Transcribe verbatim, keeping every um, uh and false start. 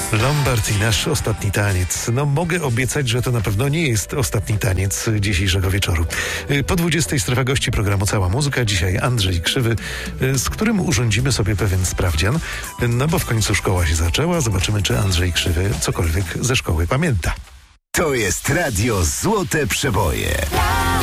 Lombard i nasz ostatni taniec. No mogę obiecać, że to na pewno nie jest ostatni taniec dzisiejszego wieczoru. Po dwudziestej strefa gości programu Cała Muzyka. Dzisiaj Andrzej Krzywy, z którym urządzimy sobie pewien sprawdzian. No bo w końcu szkoła się zaczęła. Zobaczymy, czy Andrzej Krzywy cokolwiek ze szkoły pamięta. To jest Radio Złote Przeboje.